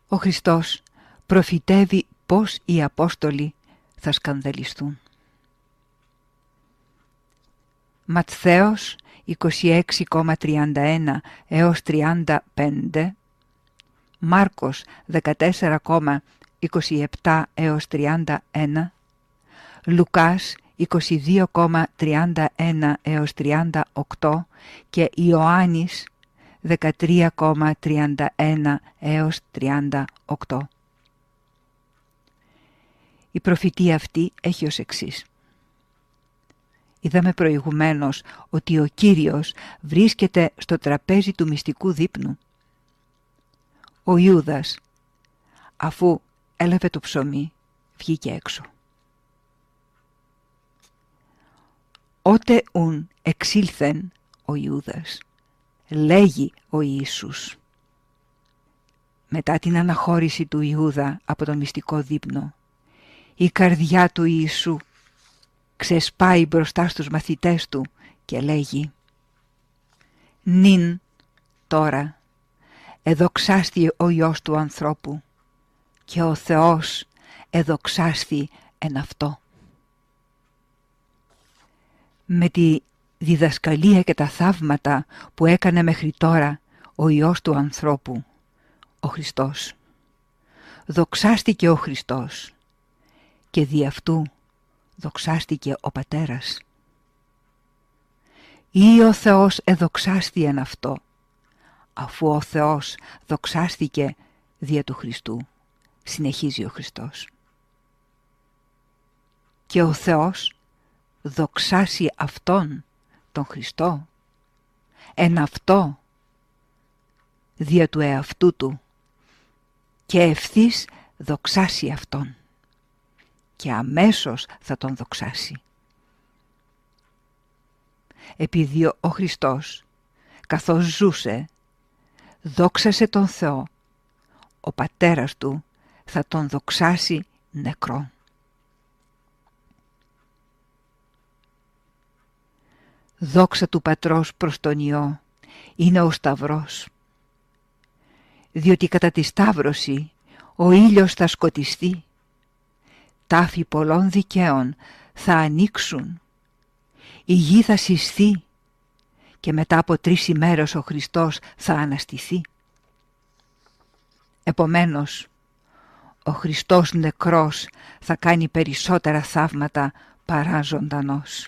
Ο Χριστός προφητεύει πως οι Απόστολοι θα σκανδαλιστούν. Ματθαίος 26,31 έως 35, Μάρκος 14,27 έως 31, Λουκάς 22,31 έως 38 και Ιωάννης 13,31 έως 38. Η προφητεία αυτή έχει ως εξής. Είδαμε προηγουμένως ότι ο Κύριος βρίσκεται στο τραπέζι του μυστικού δείπνου. Ο Ιούδας, αφού έλαβε το ψωμί, βγήκε έξω. «Ότε ουν εξήλθεν ο Ιούδας», λέγει ο Ιησούς. Μετά την αναχώρηση του Ιούδα από το μυστικό δείπνο, η καρδιά του Ιησού ξεσπάει μπροστά στους μαθητές του και λέγει «Νυν τώρα εδοξάστη ο Υιός του ανθρώπου και ο Θεός εδοξάστη εν αυτό». Με τη διδασκαλία και τα θαύματα που έκανε μέχρι τώρα ο Υιός του ανθρώπου, ο Χριστός, δοξάστηκε ο Χριστός και δι' αυτού δοξάστηκε ο Πατέρας. Ή ο Θεός εδοξάστη εν αυτό, αφού ο Θεός δοξάστηκε δια του Χριστού, συνεχίζει ο Χριστός. Και ο Θεός δοξάσει Αυτόν, τον Χριστό, εν αυτό, δια του εαυτού Του, και ευθύς δοξάσει Αυτόν και αμέσως θα Τον δοξάσει. Επειδή ο Χριστός, καθώς ζούσε, δόξασε τον Θεό, ο Πατέρας Του θα Τον δοξάσει νεκρό. Δόξα του Πατρός προς τον Υιό είναι ο Σταυρός, διότι κατά τη Σταύρωση ο ήλιος θα σκοτιστεί, τάφοι πολλών δικαίων θα ανοίξουν, η γη θα συσθεί και μετά από 3 ημέρες ο Χριστός θα αναστηθεί. Επομένως, ο Χριστός νεκρός θα κάνει περισσότερα θαύματα παρά ζωντανός.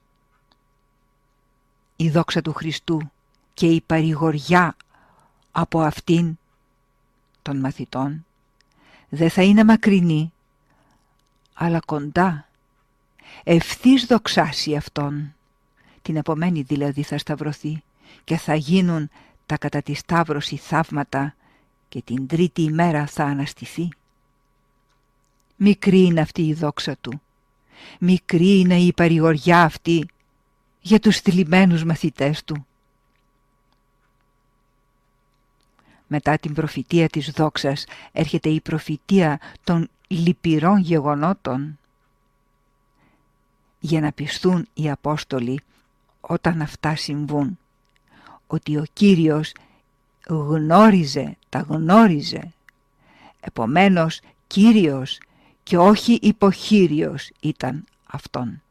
Η δόξα του Χριστού και η παρηγοριά από αυτήν των μαθητών δεν θα είναι μακρινή, αλλά κοντά. Ευθύς δοξάσει Αυτόν. Την επομένη δηλαδή θα σταυρωθεί και θα γίνουν τα κατά τη Σταύρωση θαύματα και την 3η ημέρα θα αναστηθεί. Μικρή είναι αυτή η δόξα Του. Μικρή είναι η παρηγοριά αυτή για τους θλιμμένους μαθητές Του. Μετά την προφητεία της δόξας έρχεται η προφητεία των λυπηρών γεγονότων, για να πιστούν οι Απόστολοι όταν αυτά συμβούν, ότι ο Κύριος τα γνώριζε. Επομένως Κύριος και όχι υποχείριος ήταν Αυτόν.